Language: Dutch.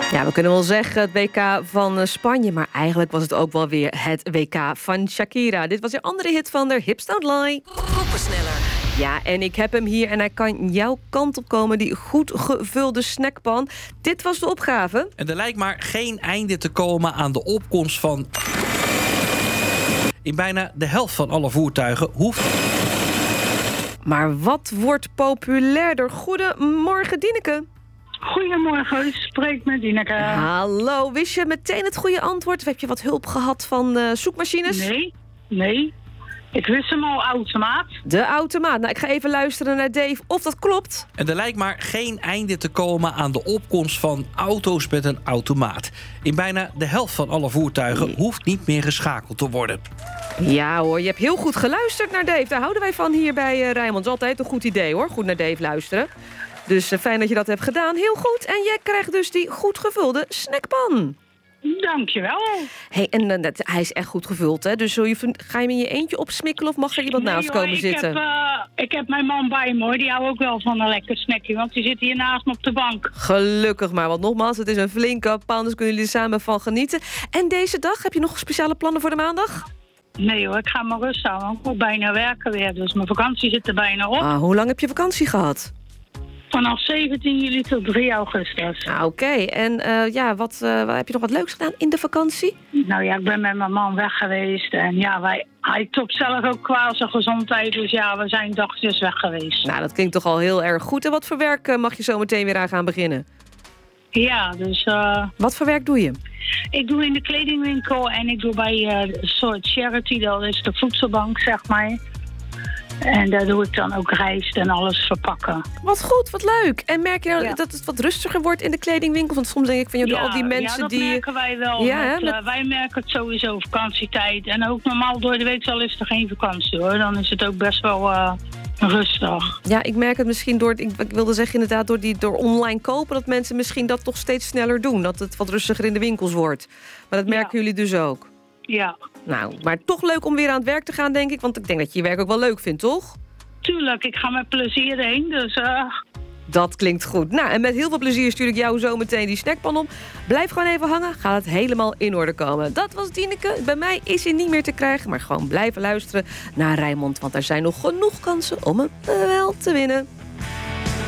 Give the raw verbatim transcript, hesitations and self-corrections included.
Ja, we kunnen wel zeggen het W K van Spanje, maar eigenlijk was het ook wel weer het W K van Shakira. Dit was een andere hit van de Hips Don't Lie. Poppensneller. Ja, en ik heb hem hier en hij kan jouw kant op komen, die goed gevulde snackpan. Dit was de opgave. En er lijkt maar geen einde te komen aan de opkomst van... In bijna de helft van alle voertuigen hoeft... Maar wat wordt populairder? Goedemorgen, Dieneke. Goedemorgen, u spreekt met Dineke. Hallo, wist je meteen het goede antwoord? Of heb je wat hulp gehad van uh, zoekmachines? Nee, nee. Ik wist hem al, automaat. De automaat. Nou, ik ga even luisteren naar Dave of dat klopt. En er lijkt maar geen einde te komen aan de opkomst van auto's met een automaat. In bijna de helft van alle voertuigen nee. hoeft niet meer geschakeld te worden. Ja hoor, je hebt heel goed geluisterd naar Dave. Daar houden wij van hier bij uh, Rijnmond. Dat is altijd een goed idee hoor, goed naar Dave luisteren. Dus uh, fijn dat je dat hebt gedaan. Heel goed. En jij krijgt dus die goed gevulde snackpan. Dankjewel. Hey, en uh, dat, hij is echt goed gevuld, hè? Dus je, ga je hem in je eentje opsmikkelen of mag er iemand nee, naast hoor, komen ik zitten? Heb, uh, ik heb mijn man bij me, hoor. Die houdt ook wel van een lekker snackje, want die zit hier naast me op de bank. Gelukkig maar, want nogmaals, het is een flinke pan, dus kunnen jullie er samen van genieten. En deze dag, heb je nog speciale plannen voor de maandag? Nee hoor, ik ga maar rust houden. Ik moet bijna werken weer, dus mijn vakantie zit er bijna op. Ah, hoe lang heb je vakantie gehad? Vanaf zeventien juli tot drie augustus. Ah, Oké, okay. en uh, ja, wat, uh, heb je nog wat leuks gedaan in de vakantie? Nou ja, ik ben met mijn man weg geweest. En ja, wij, hij topt zelf ook qua zijn gezondheid. Dus ja, we zijn dagjes weg geweest. Nou, dat klinkt toch al heel erg goed. En wat voor werk uh, mag je zo meteen weer aan gaan beginnen? Ja, dus... Uh, wat voor werk doe je? Ik doe in de kledingwinkel en ik doe bij uh, een soort charity. Dat is de voedselbank, zeg maar. En daar doe ik dan ook rijst en alles verpakken. Wat goed, wat leuk. En merk je nou ja. dat het wat rustiger wordt in de kledingwinkel? Want soms denk ik van joh, ja, al die mensen ja, dat die... merken wij wel. Ja, met, met... uh, wij merken het sowieso vakantietijd. En ook normaal door de week al is er geen vakantie hoor. Dan is het ook best wel uh, rustig. Ja, ik merk het misschien door, ik, ik wilde zeggen inderdaad, door, die, door online kopen... dat mensen misschien dat toch steeds sneller doen. Dat het wat rustiger in de winkels wordt. Maar dat merken ja. jullie dus ook? Ja. Nou, maar toch leuk om weer aan het werk te gaan, denk ik. Want ik denk dat je je werk ook wel leuk vindt, toch? Tuurlijk, ik ga met plezier heen, dus... Uh... Dat klinkt goed. Nou, en met heel veel plezier stuur ik jou zo meteen die snackpan om. Blijf gewoon even hangen, gaat het helemaal in orde komen. Dat was Dieneke. Bij mij is hij niet meer te krijgen, maar gewoon blijven luisteren naar Rijnmond. Want er zijn nog genoeg kansen om hem wel te winnen.